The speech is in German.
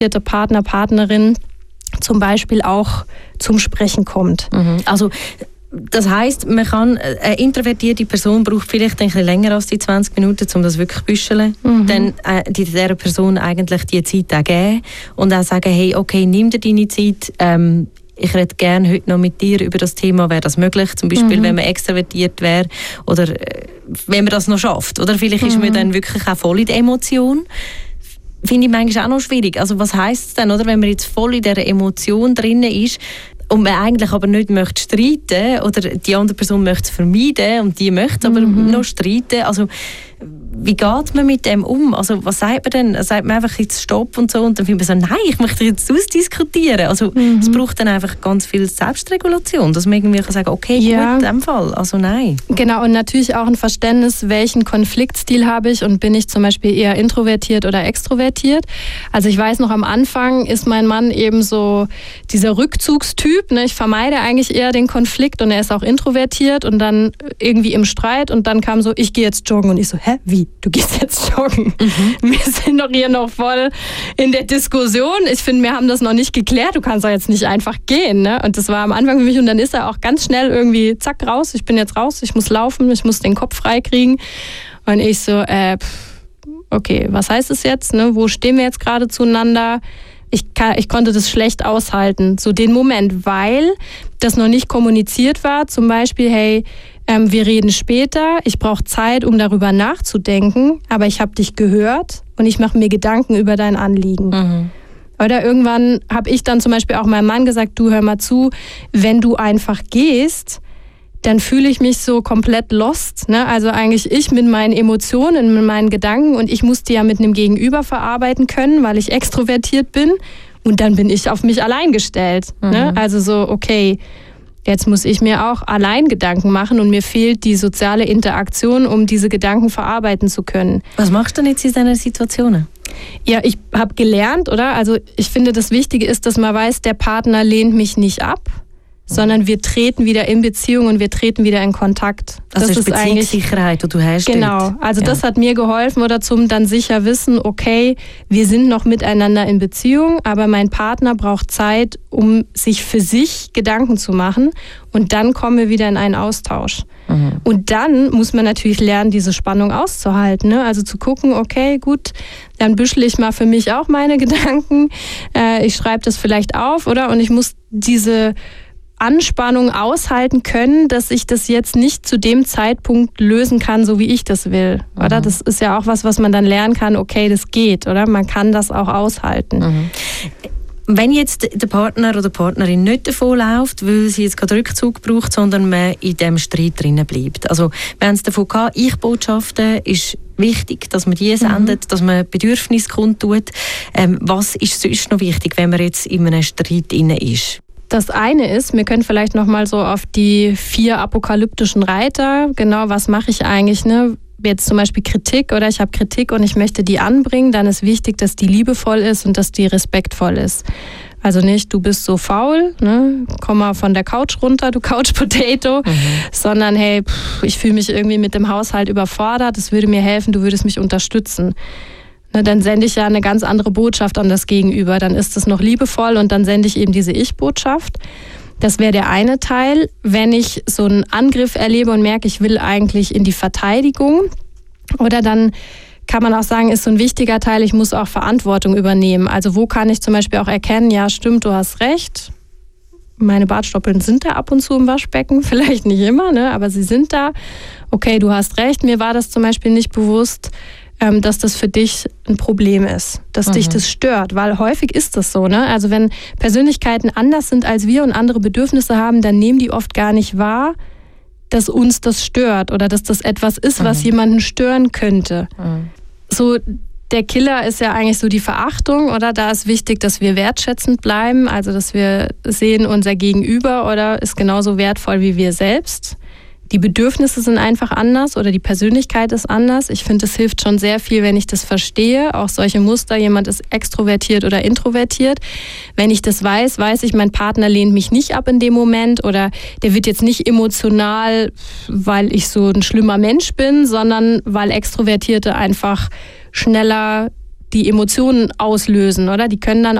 Partner, Partnerin zum Beispiel auch zum Sprechen kommt. Also das heisst, eine introvertierte Person braucht vielleicht ein bisschen länger als die 20 Minuten, um das wirklich zu büscheln. Dann dieser Person eigentlich die Zeit auch geben und auch sagen, hey, okay, nimm dir deine Zeit. Ich rede gerne heute noch mit dir über das Thema, wäre das möglich? Zum Beispiel, wenn man extrovertiert wäre oder wenn man das noch schafft. Oder vielleicht ist man dann wirklich auch voll in der Emotion. Finde ich manchmal auch noch schwierig. Also was heisst es denn, oder, wenn man jetzt voll in dieser Emotion drin ist und man eigentlich aber nicht möchte streiten oder die andere Person möchte es vermeiden und die möchte aber noch streiten. Also wie geht man mit dem um? Also was sagt man denn? Sagt man einfach jetzt Stopp und so und dann findet man so, nein, ich möchte jetzt ausdiskutieren. Also es braucht dann einfach ganz viel Selbstregulation, dass man irgendwie kann sagen, okay, gut, in dem Fall, also nein. Genau, und natürlich auch ein Verständnis, welchen Konfliktstil habe ich und bin ich zum Beispiel eher introvertiert oder extrovertiert. Also ich weiß noch, am Anfang ist mein Mann eben so dieser Rückzugstyp, ne? Ich vermeide eigentlich eher den Konflikt und er ist auch introvertiert und dann irgendwie im Streit und dann kam so, ich gehe jetzt joggen und ich so, hä, wie? Du gehst jetzt joggen? Wir sind doch hier noch voll in der Diskussion. Ich finde, wir haben das noch nicht geklärt. Du kannst doch jetzt nicht einfach gehen. Ne? Und das war am Anfang für mich und dann ist er auch ganz schnell irgendwie, zack, raus. Ich bin jetzt raus, ich muss laufen, ich muss den Kopf freikriegen. Und ich so, okay, was heißt es jetzt? Ne? Wo stehen wir jetzt gerade zueinander? Ich konnte das schlecht aushalten, so den Moment, weil das noch nicht kommuniziert war. Zum Beispiel, hey, wir reden später, ich brauche Zeit, um darüber nachzudenken, aber ich habe dich gehört und ich mache mir Gedanken über dein Anliegen. Oder irgendwann habe ich dann zum Beispiel auch meinem Mann gesagt, du hör mal zu, wenn du einfach gehst, dann fühle ich mich so komplett lost. Ne? Also eigentlich ich mit meinen Emotionen, mit meinen Gedanken und ich muss die ja mit einem Gegenüber verarbeiten können, weil ich extrovertiert bin und dann bin ich auf mich allein gestellt. Ne? Also so, okay, jetzt muss ich mir auch allein Gedanken machen und mir fehlt die soziale Interaktion, um diese Gedanken verarbeiten zu können. Was machst du denn jetzt in diesen Situationen? Ja, ich habe gelernt, oder? Also ich finde, das Wichtige ist, dass man weiß, der Partner lehnt mich nicht ab, sondern wir treten wieder in Beziehung und wir treten wieder in Kontakt. Das ist Beziehungssicherheit, die du hast. Genau, also das hat mir geholfen oder zum dann sicher wissen, okay, wir sind noch miteinander in Beziehung, aber mein Partner braucht Zeit, um sich für sich Gedanken zu machen und dann kommen wir wieder in einen Austausch. Und dann muss man natürlich lernen, diese Spannung auszuhalten. Ne? Also zu gucken, okay, gut, dann büschel ich mal für mich auch meine Gedanken, ich schreibe das vielleicht auf, oder? Und ich muss diese Anspannung aushalten können, dass ich das jetzt nicht zu dem Zeitpunkt lösen kann, so wie ich das will. Oder? Das ist ja auch was man dann lernen kann, okay, das geht, oder? Man kann das auch aushalten. Wenn jetzt der Partner oder die Partnerin nicht davonläuft, weil sie jetzt keinen Rückzug braucht, sondern man in diesem Streit drinnen bleibt. Also wir haben es davon gehabt, Ich-Botschaften ist wichtig, dass man die sendet, dass man Bedürfnisse kundtut. Was ist sonst noch wichtig, wenn man jetzt in einem Streit drin ist? Das eine ist, wir können vielleicht noch mal so auf die 4 apokalyptischen Reiter, genau, was mache ich eigentlich, ne? Jetzt zum Beispiel Kritik oder ich habe Kritik und ich möchte die anbringen, dann ist wichtig, dass die liebevoll ist und dass die respektvoll ist. Also nicht, du bist so faul, ne? Komm mal von der Couch runter, du Couch Potato, sondern hey, ich fühle mich irgendwie mit dem Haushalt überfordert, es würde mir helfen, du würdest mich unterstützen. Dann sende ich ja eine ganz andere Botschaft an das Gegenüber. Dann ist es noch liebevoll und dann sende ich eben diese Ich-Botschaft. Das wäre der eine Teil. Wenn ich so einen Angriff erlebe und merke, ich will eigentlich in die Verteidigung, oder dann kann man auch sagen, ist so ein wichtiger Teil, ich muss auch Verantwortung übernehmen. Also wo kann ich zum Beispiel auch erkennen, ja stimmt, du hast recht, meine Bartstoppeln sind da ab und zu im Waschbecken, vielleicht nicht immer, ne, aber sie sind da. Okay, du hast recht, mir war das zum Beispiel nicht bewusst, dass das für dich ein Problem ist, dass dich das stört, weil häufig ist das so, ne? Also wenn Persönlichkeiten anders sind als wir und andere Bedürfnisse haben, dann nehmen die oft gar nicht wahr, dass uns das stört oder dass das etwas ist, was jemanden stören könnte. So, der Killer ist ja eigentlich so die Verachtung, oder? Da ist wichtig, dass wir wertschätzend bleiben, also dass wir sehen, unser Gegenüber oder ist genauso wertvoll wie wir selbst. Die Bedürfnisse sind einfach anders oder die Persönlichkeit ist anders. Ich finde, es hilft schon sehr viel, wenn ich das verstehe. Auch solche Muster, jemand ist extrovertiert oder introvertiert. Wenn ich das weiß, weiß ich, mein Partner lehnt mich nicht ab in dem Moment oder der wird jetzt nicht emotional, weil ich so ein schlimmer Mensch bin, sondern weil Extrovertierte einfach schneller die Emotionen auslösen, oder? Die können dann